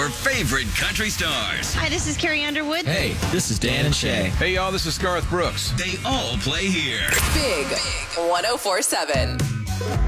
your favorite country stars. Hi, this is Carrie Underwood. Hey, this is Dan and Shay. Hey, y'all, this is Garth Brooks. They all play here. Big 104.7.